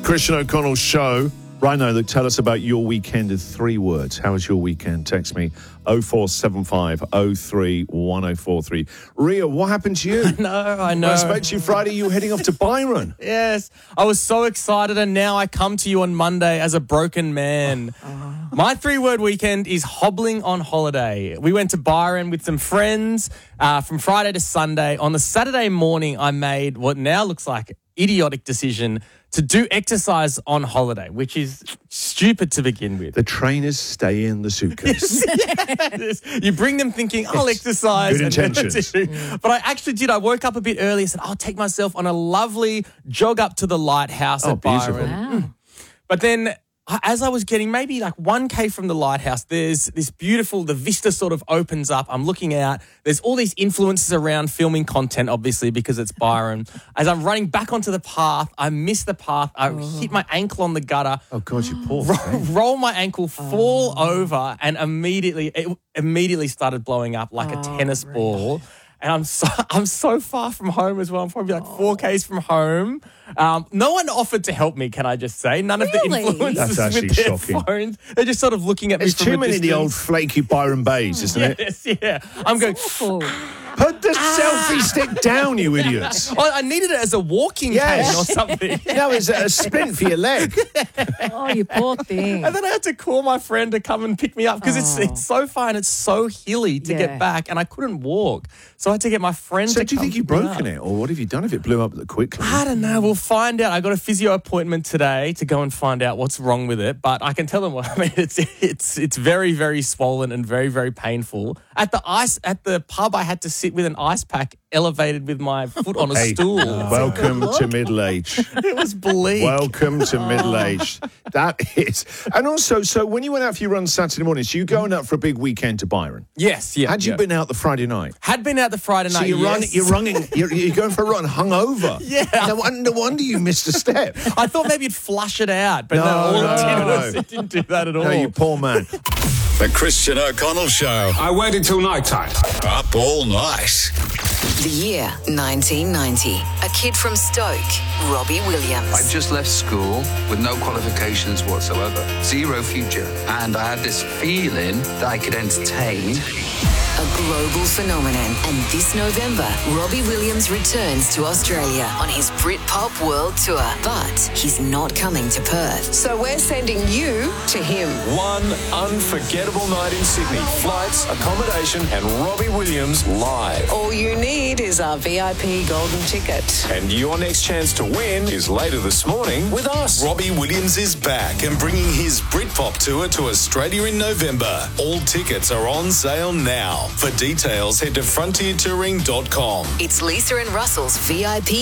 Christian O'Connell Show. Right now, tell us about your weekend in 3 words. How was your weekend? Text me 0475 03 1043. Ria, what happened to you? I know. I spoke to you Friday. You were heading off to Byron. Yes, I was so excited, and now I come to you on Monday as a broken man. My 3-word weekend is hobbling on holiday. We went to Byron with some friends from Friday to Sunday. On the Saturday morning, I made what now looks like an idiotic decision to do exercise on holiday, which is stupid to begin with. The trainers stay in the suitcase. Yes. You bring them thinking, I'll exercise. Good intentions. But I actually did. I woke up a bit early and said, I'll take myself on a lovely jog up to the lighthouse at beautiful. Byron. Wow. But then as I was getting maybe like 1K from the lighthouse, there's this beautiful, the vista sort of opens up. I'm looking out. There's all these influences around filming content, obviously, because it's Byron. As I'm running back onto the path, I miss the path. I hit my ankle on the gutter. Oh, God, you poor thing. Roll my ankle, fall over, and immediately started blowing up like a tennis ball. And I'm so far from home as well. I'm probably like 4Ks from home. No one offered to help me, can I just say? None of the influencers That's actually with their shocking. phones. They're just sort of looking at me There's from too a many of the old distance. flaky Byron Bays, isn't it? Yes, yeah. I'm going, Awful. Put the selfie stick down, you idiots. oh, I needed it as a walking Yes. cane or something. No, it's a sprint for your leg. Oh, you poor thing. And then I had to call my friend to come and pick me up because it's so far and it's so hilly to Yeah. get back, and I couldn't walk. So I had to get my friend So to do you come think you've pick me broken up. it? Or what have you done if it blew up quickly? I don't know. We'll find out. I got a physio appointment today to go and find out what's wrong with it. But I can tell them what I mean. It's very, very swollen and very, very painful. At the pub, I had to sit with an ice pack elevated with my foot on a stool. Welcome to middle age. It was bleak. Welcome to middle age. That is. And also, so when you went out for your run Saturday morning, so you're going out for a big weekend to Byron. Yes, yeah. Had you yeah. been out the Friday night? Had been out the Friday So night. you're yes. you're going for a run hungover. Yeah. No wonder you missed a step. I thought maybe you'd flush it out, but No, all no, it did no. was it didn't do that at all. No, you poor man. The Christian O'Connell Show. I waited till night time. Up all night. The year 1990. A kid from Stoke, Robbie Williams. I just left school with no qualifications whatsoever, zero future, and I had this feeling that I could entertain. A global phenomenon. And this November, Robbie Williams returns to Australia on his Britpop World Tour. But he's not coming to Perth. So we're sending you to him. One unforgettable night in Sydney. Flights, accommodation, and Robbie Williams live. All you need is our VIP golden ticket. And your next chance to win is later this morning with us. Robbie Williams is back and bringing his Britpop tour to Australia in November. All tickets are on sale now. For details, head to frontiertouring.com. It's Lisa and Russell's VIP